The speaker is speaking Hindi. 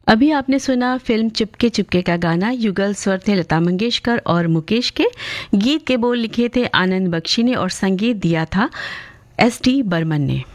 अभी आपने सुना फिल्म चुपके चुपके का गाना। युगल स्वर थे लता मंगेशकर और मुकेश के। गीत के बोल लिखे थे आनंद बख्शी ने और संगीत दिया था एस टी बर्मन ने।